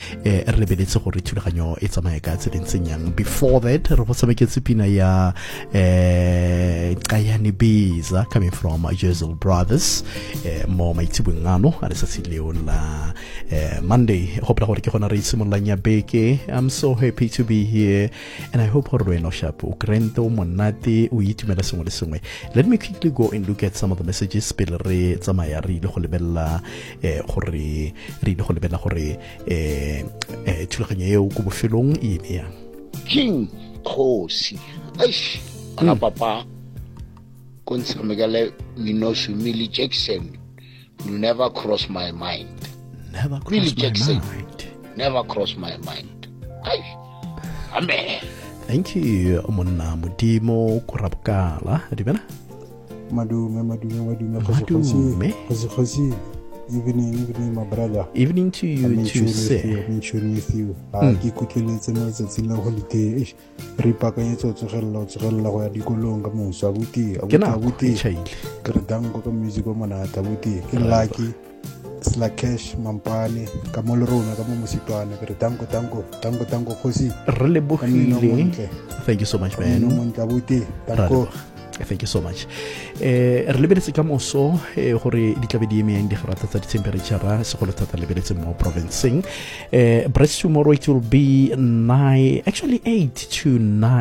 re lebeletse gore thulaganyo e tsamaya ka tseleng tsenyang. Before that re go tshameketse pina ya Kayani Beza coming from Jezel Brothers mo maitsibong ano a letsatsi leo la Monday. Hope gore ke gona re itsimollang ya beke. I'm so happy to be here and I hope gore wena sharp o krento monate o itumela sengwe le sengwe. Let me quickly go and look at some of the messages pele re tsamaya re ile go lebella gore thulaganyo eo go bofelong e ya King Khosi eish ana papa konsamegale Millie Jackson will never cross my mind. Millie Jackson never cross my mind. Amen. Thank you monna modimo kurabukala dibena madume khosi evening my brother. Evening to you too, sir. I'm sharing with you. Ke kutleletse mo tsatsing la holiday re pakanyetso tsogella go ya dikolong ka moso abuti ke re dango ka music o monata abuti ke lucky Slakesh Mampane ka mo lerona ka mo mositwana ke re dango khosi re lebogile. Thank you so much, man. Thank you so much. Re lebeletse ka moso gore di tlabe di emeng di grata tsa temperature se go letsatsa lebeletse mo provinceng. Brest tomorrow it will be 8 to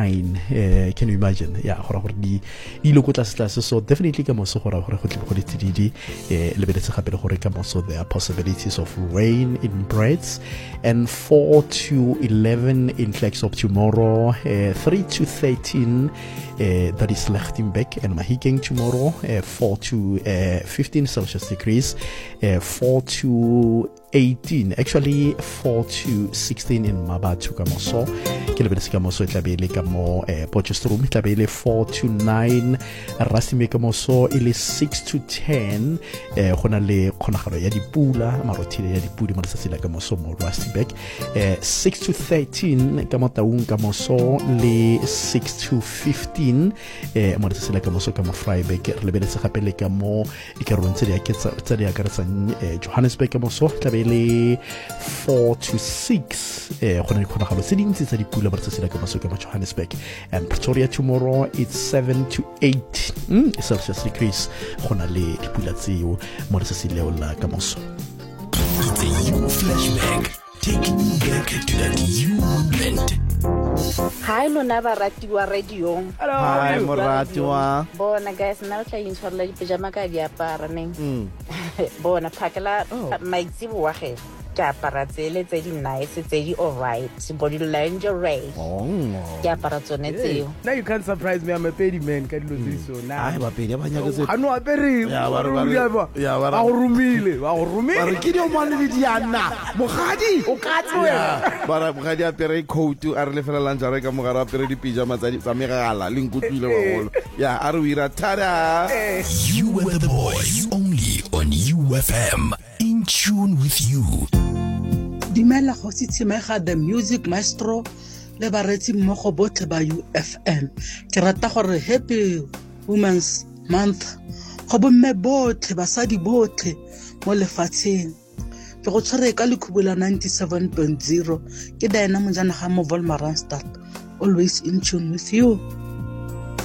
9. Can you imagine? Yeah, gore di lo go tlase so definitely ka moso gore go tle go ditidi lebeletse gape le gore ka moso there are possibilities of rain in Brest and 4 to 11 in Klerksdorp tomorrow, 3 to 13 that is Lichtenberg and Mahikeng tomorrow, 4 to 15 Celsius degrees, 4 to 18, actually 4 to 16 in Mabatu Kamoso. Kelebelesi Kamoso itlabele kamo Potchefstroom itlabele 4 to 9, Racine Kamoso ile 6 to 10, gona le khonagalo ya dipula marotile ya dipudi mo letsatsi la Kamoso mo Racine, 6 to 13 ka Motaung Kamoso le 6 to 15 mo letsatsi la Kamoso ka mo Freiburg. Re lebeletse gape le ka mo dikarolong tse di akaretsang Johannesburg Kamoso le 4 to 6 gona dikgonagalo tse dintsi tsa dipula ba tsa ka maso ka Johannesburg, and Pretoria tomorrow it's 7 to 8 Celsius degrees gona le dipula tseo mo letsatsi leo la ka maso. It's a you flashback, taking you back to that you moment. Hi lona baratiwa radio. Hi moratiwa. Bona guys nna tla intshwarela dipejama ka diapara neng. Bona phakela maitsibo wa ge ke apara tsele tse di nice tse di alright body lingerie. Diapara tsone tseo. Now you can't surprise me, I'm a petty man ka dilo tse so na. Ai ba pedi ba nyaka se. Ano apere. Ya ba rumile re ke di o mane di diana mogadi o ka tswe bara mogadi apere coat a re lefela lanjare ka mogara apere di pijama tsa megala le nkutlwile ba golo ya a re wira tada. You were the boys only on UFM, in tune with you. Dimela go tshimega the music maestro le baretsi mmogo botlhe ba UFM. Ke rata gore happy women's month go bomme botlhe basadi botlhe mo lefatsheng. Ke go tshware ka lekhubola 97.0 ke Diana Mojana ga mo Volmaranstad, always in tune with you.